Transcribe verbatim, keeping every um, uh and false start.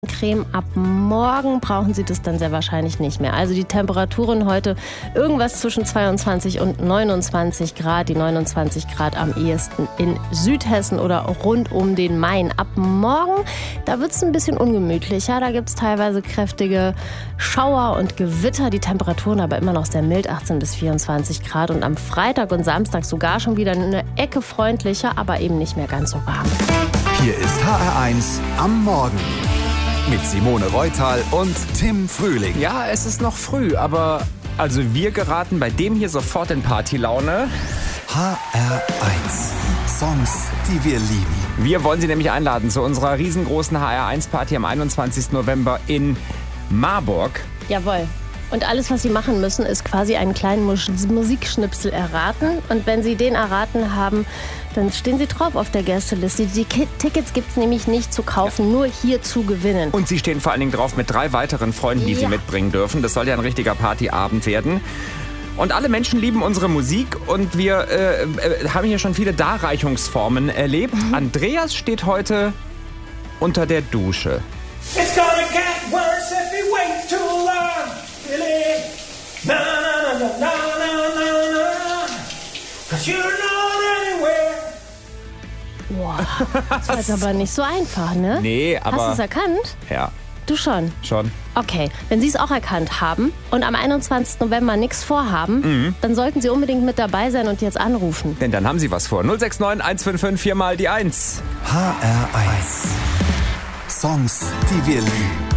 Creme. Ab morgen brauchen Sie das dann sehr wahrscheinlich nicht mehr. Also die Temperaturen heute irgendwas zwischen zweiundzwanzig und neunundzwanzig Grad. Die neunundzwanzig Grad am ehesten in Südhessen oder rund um den Main. Ab morgen, da wird es ein bisschen ungemütlicher. Da gibt es teilweise kräftige Schauer und Gewitter. Die Temperaturen aber immer noch sehr mild, achtzehn bis vierundzwanzig Grad. Und am Freitag und Samstag sogar schon wieder eine Ecke freundlicher, aber eben nicht mehr ganz so warm. Hier ist H R eins am Morgen. Mit Simone Reutal und Tim Frühling. Ja, es ist noch früh, aber also wir geraten bei dem hier sofort in Partylaune. H R eins. Songs, die wir lieben. Wir wollen Sie nämlich einladen zu unserer riesengroßen H R eins Party am einundzwanzigsten November in Marburg. Jawohl. Und alles, was Sie machen müssen, ist quasi einen kleinen Mus- Musikschnipsel erraten. Und wenn Sie den erraten haben, dann stehen Sie drauf auf der Gästeliste. Die Ki- Tickets gibt es nämlich nicht zu kaufen, ja. Nur hier zu gewinnen. Und Sie stehen vor allen Dingen drauf mit drei weiteren Freunden, die ja. Sie mitbringen dürfen. Das soll ja ein richtiger Partyabend werden. Und alle Menschen lieben unsere Musik und wir äh, äh, haben hier schon viele Darreichungsformen erlebt. Mhm. Andreas steht heute unter der Dusche. It's gonna get worse if he waits too long. Really? Na na na na na na na. Cause you're not anywhere. Boah, das war jetzt aber nicht so einfach, ne? Nee, aber... Hast du es erkannt? Ja. Du schon? Schon. Okay, wenn Sie es auch erkannt haben und am einundzwanzigsten November nichts vorhaben, mhm. dann sollten Sie unbedingt mit dabei sein und jetzt anrufen. Denn dann haben Sie was vor. null sechs neun eins fünf fünf vier mal die eins. H R eins. Songs, die wir lieben.